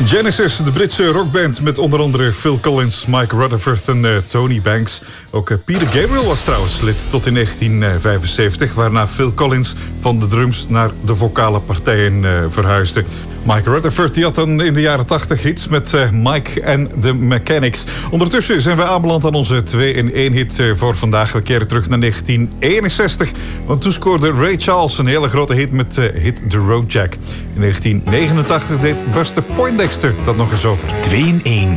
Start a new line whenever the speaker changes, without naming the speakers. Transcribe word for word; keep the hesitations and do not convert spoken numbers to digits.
Genesis, de Britse rockband met onder andere Phil Collins, Mike Rutherford en uh, Tony Banks. Ook uh, Peter Gabriel was trouwens lid tot in negentien vijfenzeventig... waarna Phil Collins van de drums naar de vocale partijen uh, verhuisde. Mike Rutherford die had dan in de jaren tachtig hits met uh, Mike en The Mechanics. Ondertussen zijn we aanbeland aan onze twee in één hit uh, voor vandaag. We keren terug naar negentien eenenzestig. Want toen scoorde Ray Charles een hele grote hit met uh, hit The Road Jack. In negentien negenentachtig deed Buster Poindexter dat nog eens over.
twee in één.